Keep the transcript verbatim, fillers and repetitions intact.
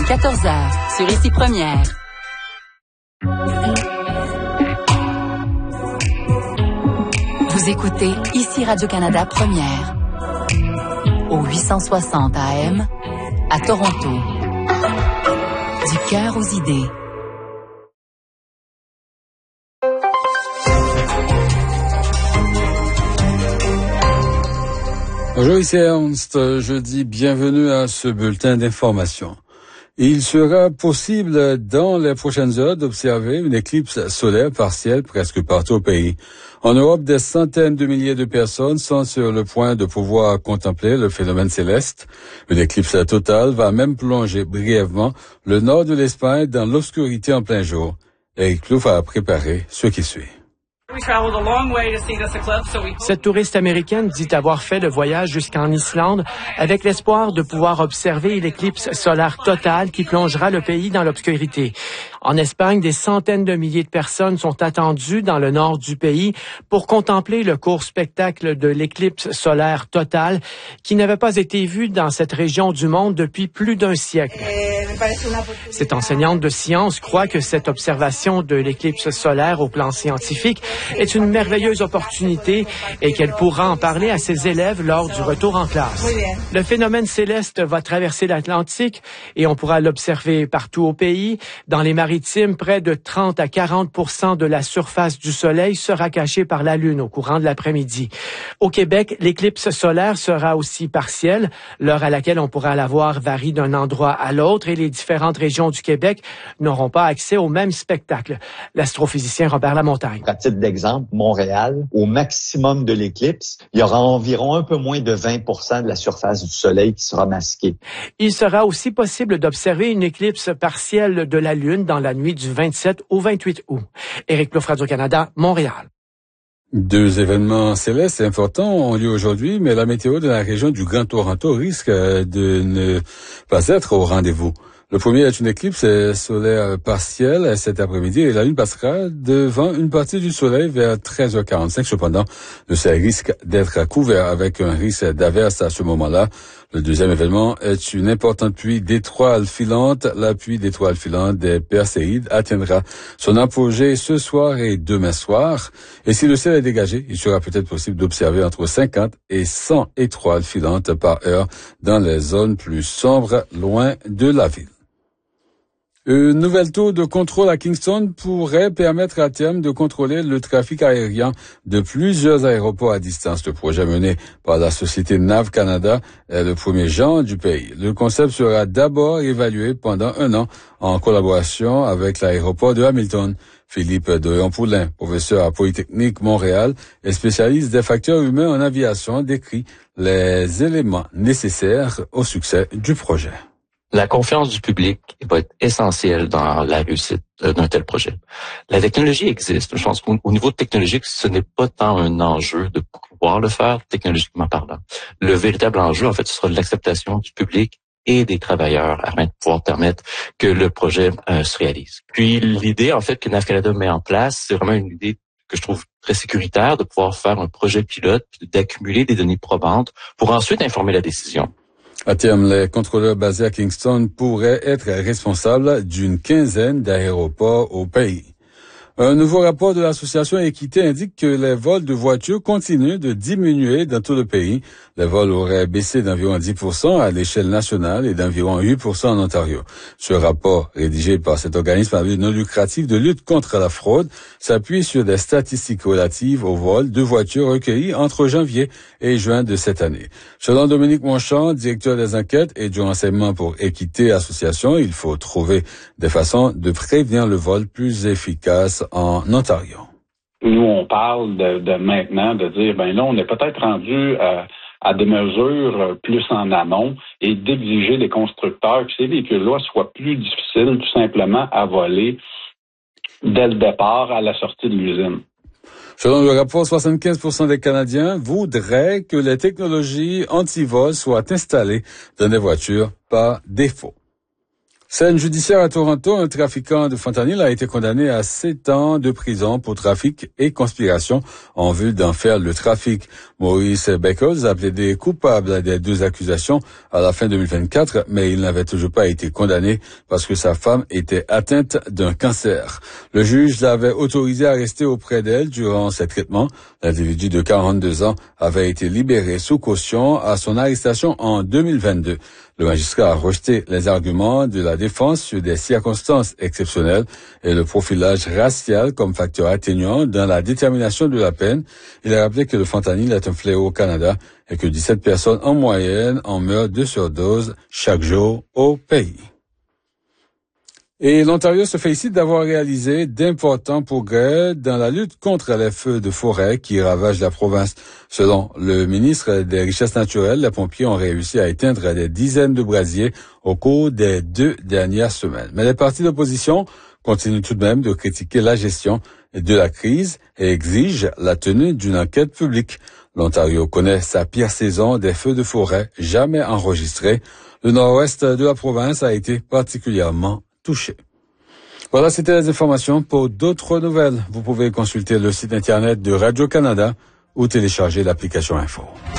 quatorze heures, sur Ici Première. Vous écoutez Ici Radio-Canada Première. Au huit cent soixante A M, à Toronto. Du cœur aux idées. Bonjour, ici Ernst. Je dis bienvenue à ce bulletin d'information. Il sera possible dans les prochaines heures d'observer une éclipse solaire partielle presque partout au pays. En Europe, des centaines de milliers de personnes sont sur le point de pouvoir contempler le phénomène céleste. Une éclipse totale va même plonger brièvement le nord de l'Espagne dans l'obscurité en plein jour. Eric Plouffe a préparé ce qui suit. Cette touriste américaine dit avoir fait le voyage jusqu'en Islande avec l'espoir de pouvoir observer l'éclipse solaire totale qui plongera le pays dans l'obscurité. En Espagne, des centaines de milliers de personnes sont attendues dans le nord du pays pour contempler le court spectacle de l'éclipse solaire totale qui n'avait pas été vu dans cette région du monde depuis plus d'un siècle. Cette enseignante de sciences croit que cette observation de l'éclipse solaire au plan scientifique est une merveilleuse opportunité et qu'elle pourra en parler à ses élèves lors du retour en classe. Le phénomène céleste va traverser l'Atlantique et on pourra l'observer partout au pays. Dans les maritimes, près de trente à quarante pour cent de la surface du Soleil sera cachée par la Lune au courant de l'après-midi. Au Québec, l'éclipse solaire sera aussi partielle. L'heure à laquelle on pourra la voir varie d'un endroit à l'autre et les différentes régions du Québec n'auront pas accès au même spectacle. L'astrophysicien Robert Lamontagne. À titre d'exemple, Montréal, au maximum de l'éclipse, il y aura environ un peu moins de vingt pour cent de la surface du Soleil qui sera masquée. Il sera aussi possible d'observer une éclipse partielle de la Lune dans la nuit du vingt-sept au vingt-huit août. Éric Plouffe, Radio-Canada, Montréal. Deux événements célestes importants ont lieu aujourd'hui, mais la météo de la région du Grand Toronto risque de ne pas être au rendez-vous. Le premier est une éclipse solaire partielle cet après-midi et la Lune passera devant une partie du Soleil vers treize heures quarante-cinq. Cependant, le ciel risque d'être couvert avec un risque d'averse à ce moment-là. Le deuxième événement est une importante pluie d'étoiles filantes. La pluie d'étoiles filantes des Perséides atteindra son apogée ce soir et demain soir. Et si le ciel est dégagé, il sera peut-être possible d'observer entre cinquante et cent étoiles filantes par heure dans les zones plus sombres, loin de la ville. Une nouvelle tour de contrôle à Kingston pourrait permettre à terme de contrôler le trafic aérien de plusieurs aéroports à distance. Le projet mené par la société Nav Canada est le premier genre du pays. Le concept sera d'abord évalué pendant un an en collaboration avec l'aéroport de Hamilton. Philippe Doyon-Poulin, professeur à Polytechnique Montréal et spécialiste des facteurs humains en aviation, décrit les éléments nécessaires au succès du projet. La confiance du public va être essentielle dans la réussite d'un tel projet. La technologie existe. Je pense qu'au niveau technologique, ce n'est pas tant un enjeu de pouvoir le faire, technologiquement parlant. Le véritable enjeu, en fait, ce sera l'acceptation du public et des travailleurs afin de pouvoir permettre que le projet euh, se réalise. Puis l'idée, en fait, que Nav Canada met en place, c'est vraiment une idée que je trouve très sécuritaire de pouvoir faire un projet pilote, puis d'accumuler des données probantes pour ensuite informer la décision. À terme, les contrôleurs basés à Kingston pourraient être responsables d'une quinzaine d'aéroports au pays. Un nouveau rapport de l'association Équité indique que les vols de voitures continuent de diminuer dans tout le pays. Les vols auraient baissé d'environ dix pour cent à l'échelle nationale et d'environ huit pour cent en Ontario. Ce rapport, rédigé par cet organisme à but non lucratif de lutte contre la fraude, s'appuie sur des statistiques relatives aux vols de voitures recueillis entre janvier et juin de cette année. Selon Dominique Monchamp, directeur des enquêtes et du renseignement pour Équité Association, il faut trouver des façons de prévenir le vol plus efficaces en Ontario. Nous, on parle de, de maintenant de dire, ben là, on est peut-être rendu à, à des mesures plus en amont et d'exiger des constructeurs que ces véhicules-là soient plus difficiles tout simplement à voler dès le départ à la sortie de l'usine. Selon le rapport, soixante-quinze pour cent des Canadiens voudraient que les technologies anti-vol soient installées dans des voitures par défaut. Scène judiciaire à Toronto, un trafiquant de fentanyl a été condamné à sept ans de prison pour trafic et conspiration en vue d'en faire le trafic. Maurice Beckles a plaidé coupable des deux accusations à la fin deux mille vingt-quatre, mais il n'avait toujours pas été condamné parce que sa femme était atteinte d'un cancer. Le juge l'avait autorisé à rester auprès d'elle durant ses traitements. L'individu de quarante-deux ans avait été libéré sous caution à son arrestation en deux mille vingt-deux. Le magistrat a rejeté les arguments de la défense sur des circonstances exceptionnelles et le profilage racial comme facteur atténuant dans la détermination de la peine. Il a rappelé que le fentanyl est un fléau au Canada et que dix-sept personnes en moyenne en meurent de surdose chaque jour au pays. Et l'Ontario se félicite d'avoir réalisé d'importants progrès dans la lutte contre les feux de forêt qui ravagent la province. Selon le ministre des Richesses naturelles, les pompiers ont réussi à éteindre des dizaines de brasiers au cours des deux dernières semaines. Mais les partis d'opposition continuent tout de même de critiquer la gestion de la crise et exigent la tenue d'une enquête publique. L'Ontario connaît sa pire saison des feux de forêt jamais enregistrés. Le nord-ouest de la province a été particulièrement touché. Voilà, c'était les informations. Pour d'autres nouvelles, vous pouvez consulter le site internet de Radio-Canada ou télécharger l'application Info.